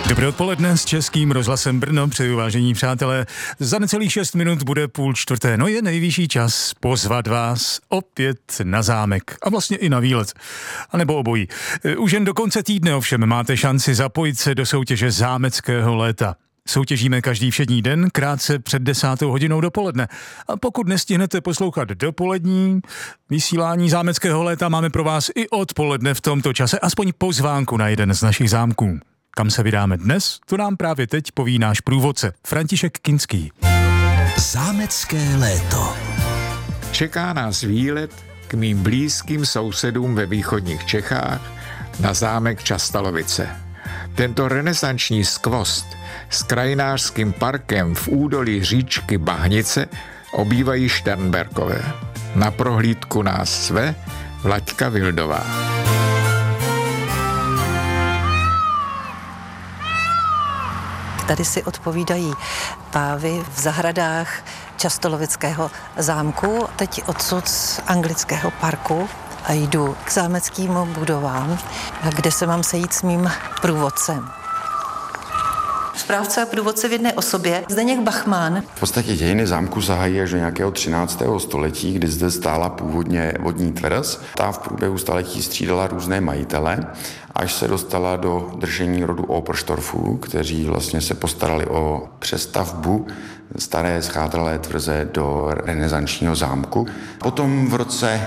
Dobré odpoledne s Českým rozhlasem Brno, přeju vážení přátelé. Za necelých 6 minut bude 3:30. No je nejvyšší čas pozvat vás opět na zámek a vlastně i na výlet. A nebo obojí. Už jen do konce týdne ovšem máte šanci zapojit se do soutěže zámeckého léta. Soutěžíme každý všední den, krátce před 10. hodinou dopoledne. A pokud nestihnete poslouchat dopolední vysílání zámeckého léta, máme pro vás i odpoledne v tomto čase aspoň pozvánku na jeden z našich zámků. Kam se vydáme dnes, to nám právě teď poví náš průvodce František Kinský. Zámecké léto. Čeká nás výlet k mým blízkým sousedům ve východních Čechách na zámek Častalovice. Tento renesanční skvost s krajinářským parkem v údolí říčky Bahnice obývají Šternberkové. Na prohlídku nás zve Vlaďka Vildová. Tady si odpovídají pávy v zahradách Častolovického zámku, teď odsud z anglického parku a jdu k zámeckým budovám, kde se mám sejít s mým průvodcem. Správce a průvodce v jedné osobě, Zdeněk Bachman. V podstatě dějiny zámku sahají až do nějakého 13. století, kdy zde stála původně vodní tvrz. Ta v průběhu staletí střídala různé majitele, až se dostala do držení rodu Oberstdorfů, kteří vlastně se postarali o přestavbu staré zchátralé tvrze do renesančního zámku. Potom v roce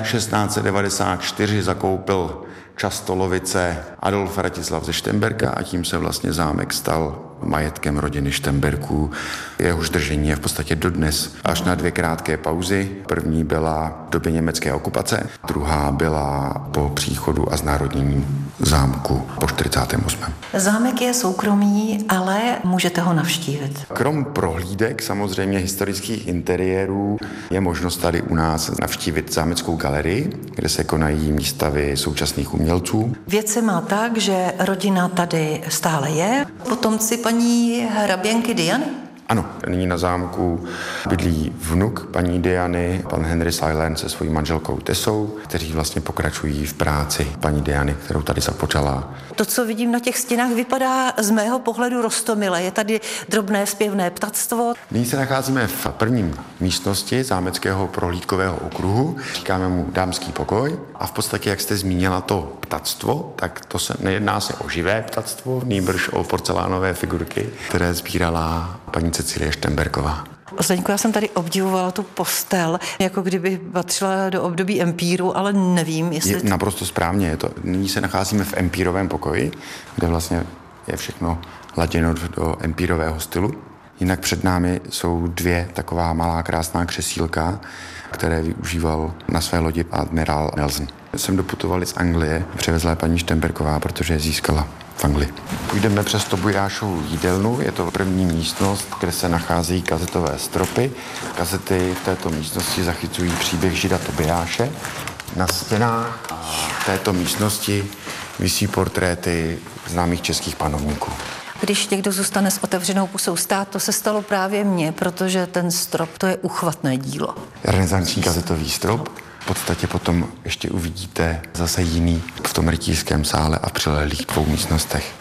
1694 zakoupil Častolovice Adolf Ratislav ze Šternberka a tím se vlastně zámek stal majetkem rodiny Šternberků. Jehož držení je v podstatě dodnes až na 2 krátké pauzy. První byla v době německé okupace, druhá byla po příchodu a znárodnění zámku po 48. Zámek je soukromý, ale můžete ho navštívit. Krom prohlídek, samozřejmě historických interiérů, je možnost tady u nás navštívit zámeckou galerii, kde se konají výstavy současných umělců. Věc se má tak, že rodina tady stále je. Potomci paní hraběnky Diany? Ano, nyní na zámku bydlí vnuk paní Diany, pan Henry Silent se svojí manželkou Tessou, kteří vlastně pokračují v práci paní Diany, kterou tady započala. To, co vidím na těch stěnách, vypadá z mého pohledu roztomile. Je tady drobné zpěvné ptactvo. Nyní se nacházíme v prvním místnosti zámeckého prohlídkového okruhu. Říkáme mu dámský pokoj. A v podstatě, jak jste zmínila to ptactvo, tak to se nejedná se o živé ptactvo, nýbrž o porcelánové figurky, které sbírala paní Cecilie Šternberková. Zdeňku, já jsem tady obdivovala tu postel, jako kdyby patřila do období empíru, ale nevím, jestli... Je naprosto správně. Nyní se nacházíme v empírovém pokoji, kde vlastně je všechno laděno do empírového stylu. Jinak před námi jsou 2 taková malá krásná křesílka, které využíval na své lodi admirál Nelson. Sem doputovali z Anglie, přivezla paní Šternberková, protože je získala v Anglii. Půjdeme přes Tobiášovu jídelnu, je to první místnost, kde se nacházejí kazetové stropy. Kazety v této místnosti zachycují příběh žida Tobiáše. Na stěnách této místnosti visí portréty známých českých panovníků. Když někdo zůstane s otevřenou pusou stát, to se stalo právě mně, protože ten strop, to je uchvatné dílo. Renesanční kazetový strop. V podstatě potom ještě uvidíte zase jiný v tom rytířském sále a přilehlých 2 místnostech.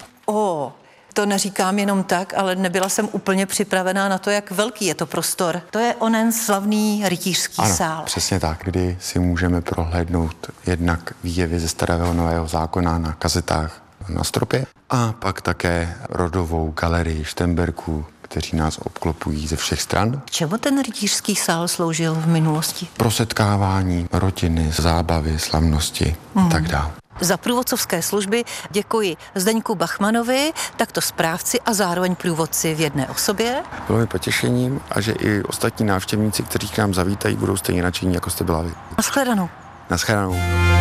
To neříkám jenom tak, ale nebyla jsem úplně připravená na to, jak velký je to prostor. To je onen slavný rytířský sál. Ano, přesně tak, kdy si můžeme prohlédnout jednak výjevy ze Starého Nového zákona na kazetách na stropě a pak také rodovou galerii Šternberků, kteří nás obklopují ze všech stran. K čemu ten rytířský sál sloužil v minulosti? Pro setkávání rodiny, zábavy, slavnosti a tak dále. Za průvodcovské služby děkuji Zdeňku Bachmanovi, takto správci a zároveň průvodci v jedné osobě. Bylo mi potěšením a že i ostatní návštěvníci, kteří k nám zavítají, budou stejně nadšení, jako jste byla vy. Naschledanou. Naschledanou.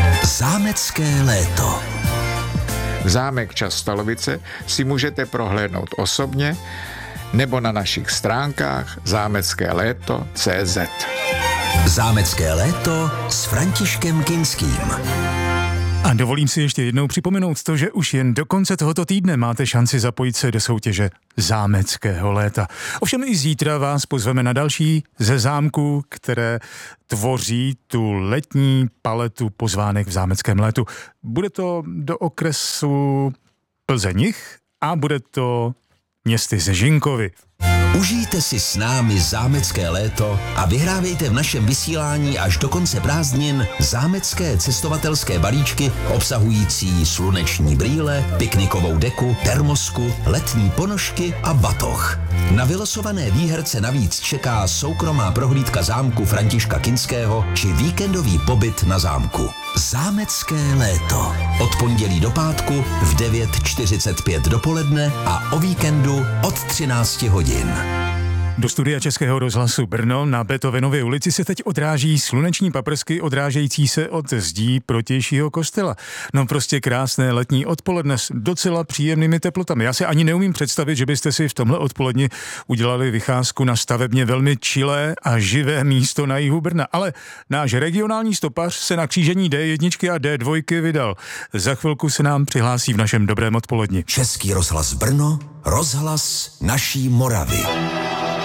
Zámecké léto. Zámek Častalovice si můžete prohlédnout osobně nebo na našich stránkách zámeckéléto.cz. Zámecké léto s Františkem Kinským. A dovolím si ještě jednou připomenout to, že už jen do konce tohoto týdne máte šanci zapojit se do soutěže zámeckého léta. Ovšem i zítra vás pozveme na další ze zámků, které tvoří tu letní paletu pozvánek v zámeckém létu. Bude to do okresu Plzeňjih a bude to Městy ze Žinkovy. Užijte si s námi zámecké léto a vyhrávejte v našem vysílání až do konce prázdnin zámecké cestovatelské balíčky obsahující sluneční brýle, piknikovou deku, termosku, letní ponožky a batoh. Na vylosované výherce navíc čeká soukromá prohlídka zámku Františka Kinského či víkendový pobyt na zámku. Zámecké léto. Od pondělí do pátku v 9:45 dopoledne a o víkendu od 13 hodin. Do studia Českého rozhlasu Brno na Beethovenově ulici se teď odráží sluneční paprsky odrážející se od zdí protějšího kostela. No prostě krásné letní odpoledne s docela příjemnými teplotami. Já si ani neumím představit, že byste si v tomhle odpoledni udělali vycházku na stavebně velmi čilé a živé místo na jihu Brna. Ale náš regionální stopař se na křížení D1 a D2 vydal. Za chvilku se nám přihlásí v našem dobrém odpoledni. Český rozhlas Brno, rozhlas naší Moravy.